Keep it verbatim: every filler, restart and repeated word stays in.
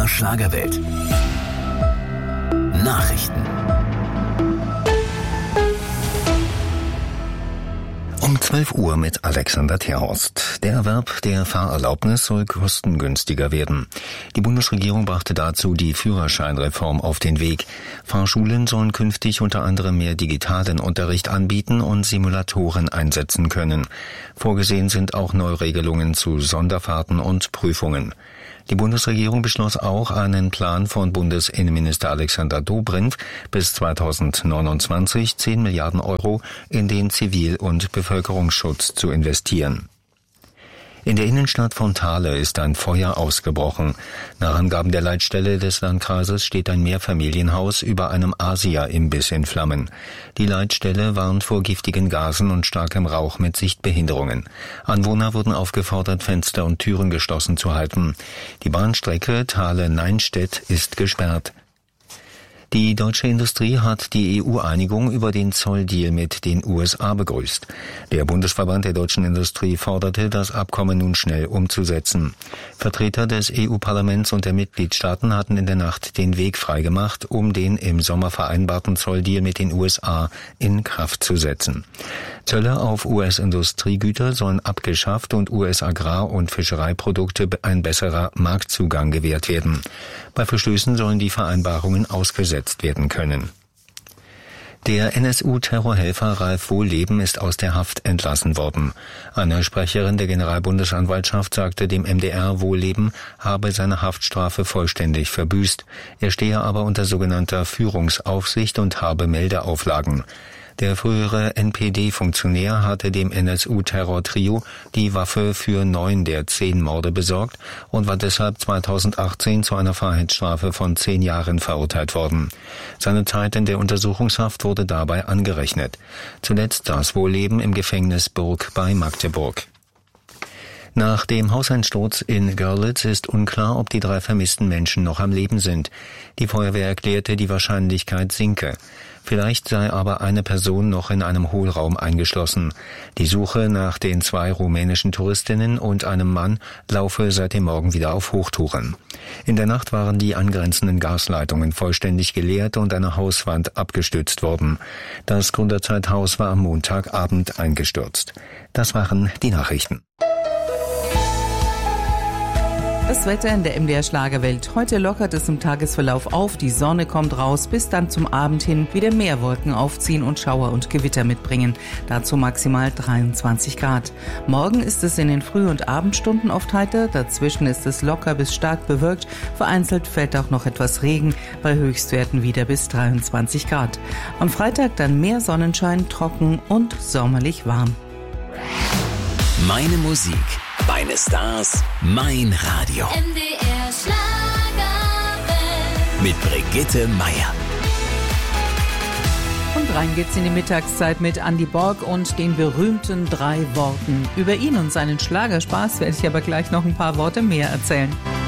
der Schlagerwelt. Nachrichten. Um zwölf Uhr mit Alexander Terhorst. Der Erwerb der Fahrerlaubnis soll kostengünstiger werden. Die Bundesregierung brachte dazu die Führerscheinreform auf den Weg. Fahrschulen sollen künftig unter anderem mehr digitalen Unterricht anbieten und Simulatoren einsetzen können. Vorgesehen sind auch Neuregelungen zu Sonderfahrten und Prüfungen. Die Bundesregierung beschloss auch, einen Plan von Bundesinnenminister Alexander Dobrindt bis zweitausendneunundzwanzig zehn Milliarden Euro in den Zivil- und Bevölkerungsschutz zu investieren. In der Innenstadt von Thale ist ein Feuer ausgebrochen. Nach Angaben der Leitstelle des Landkreises steht ein Mehrfamilienhaus über einem Asia-Imbiss in Flammen. Die Leitstelle warnt vor giftigen Gasen und starkem Rauch mit Sichtbehinderungen. Anwohner wurden aufgefordert, Fenster und Türen geschlossen zu halten. Die Bahnstrecke Thale-Neinstedt ist gesperrt. Die deutsche Industrie hat die E U-Einigung über den Zolldeal mit den U S A begrüßt. Der Bundesverband der deutschen Industrie forderte, das Abkommen nun schnell umzusetzen. Vertreter des E U-Parlaments und der Mitgliedstaaten hatten in der Nacht den Weg freigemacht, um den im Sommer vereinbarten Zolldeal mit den U S A in Kraft zu setzen. Zölle auf U S-Industriegüter sollen abgeschafft und U S-Agrar- und Fischereiprodukte ein besserer Marktzugang gewährt werden. Bei Verstößen sollen die Vereinbarungen ausgesetzt werden können. Der N S U-Terrorhelfer Ralf Wohlleben ist aus der Haft entlassen worden. Eine Sprecherin der Generalbundesanwaltschaft sagte dem M D R, Wohlleben habe seine Haftstrafe vollständig verbüßt. Er stehe aber unter sogenannter Führungsaufsicht und habe Meldeauflagen. Der frühere N P D-Funktionär hatte dem N S U-Terror-Trio die Waffe für neun der zehn Morde besorgt und war deshalb zweitausendachtzehn zu einer Freiheitsstrafe von zehn Jahren verurteilt worden. Seine Zeit in der Untersuchungshaft wurde dabei angerechnet. Zuletzt saß Wohlleben im Gefängnis Burg bei Magdeburg. Nach dem Hauseinsturz in Görlitz ist unklar, ob die drei vermissten Menschen noch am Leben sind. Die Feuerwehr erklärte, die Wahrscheinlichkeit sinke. Vielleicht sei aber eine Person noch in einem Hohlraum eingeschlossen. Die Suche nach den zwei rumänischen Touristinnen und einem Mann laufe seit dem Morgen wieder auf Hochtouren. In der Nacht waren die angrenzenden Gasleitungen vollständig geleert und eine Hauswand abgestützt worden. Das Gründerzeithaus war am Montagabend eingestürzt. Das waren die Nachrichten. Das Wetter in der M D R Schlagerwelt. Heute lockert es im Tagesverlauf auf, die Sonne kommt raus, bis dann zum Abend hin wieder mehr Wolken aufziehen und Schauer und Gewitter mitbringen. Dazu maximal dreiundzwanzig Grad. Morgen ist es in den Früh- und Abendstunden oft heiter, dazwischen ist es locker bis stark bewölkt, vereinzelt fällt auch noch etwas Regen, bei Höchstwerten wieder bis dreiundzwanzig Grad. Am Freitag dann mehr Sonnenschein, trocken und sommerlich warm. Meine Musik, meine Stars, mein Radio. M D R Schlagerwelt. Mit Brigitte Meier. Und rein geht's in die Mittagszeit mit Andy Borg und den berühmten drei Worten. Über ihn und seinen Schlagerspaß werde ich aber gleich noch ein paar Worte mehr erzählen.